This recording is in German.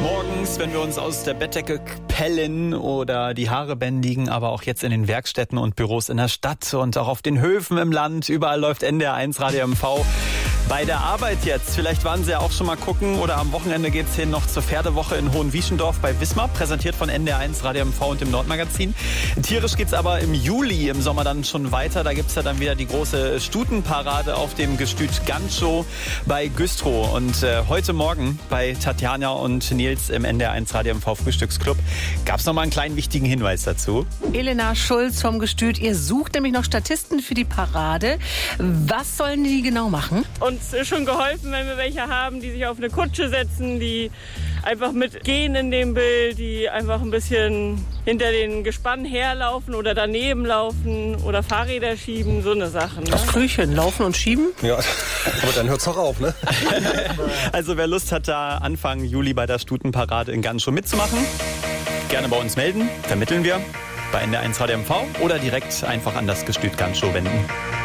Morgens, wenn wir uns aus der Bettdecke pellen oder die Haare bändigen, aber auch jetzt in den Werkstätten und Büros in der Stadt und auch auf den Höfen im Land. Überall läuft NDR1 Radio MV. Bei der Arbeit jetzt, vielleicht waren Sie ja auch schon mal gucken oder am Wochenende geht's hin noch zur Pferdewoche in Hohenwieschendorf bei Wismar, präsentiert von NDR1 Radio MV und dem Nordmagazin. Tierisch geht's aber im Juli, im Sommer dann schon weiter. Da gibt's ja dann wieder die große Stutenparade auf dem Gestüt Ganchow bei Güstrow. Und heute Morgen bei Tatjana und Nils im NDR1 Radio MV Frühstücksclub gab's noch mal einen kleinen wichtigen Hinweis dazu. Elena Schulz vom Gestüt, ihr sucht nämlich noch Statisten für die Parade. Was sollen die genau machen? Uns ist schon geholfen, wenn wir welche haben, die sich auf eine Kutsche setzen, die einfach mitgehen in dem Bild, die einfach ein bisschen hinter den Gespannen herlaufen oder daneben laufen oder Fahrräder schieben, so eine Sache. Ne? Das Frühchen, laufen und schieben? Ja, aber dann hört's doch auf, ne? Also wer Lust hat, da Anfang Juli bei der Stutenparade in Ganchow mitzumachen, gerne bei uns melden, vermitteln wir bei NDR1 Radio MV oder direkt einfach an das Gestüt Ganchow wenden.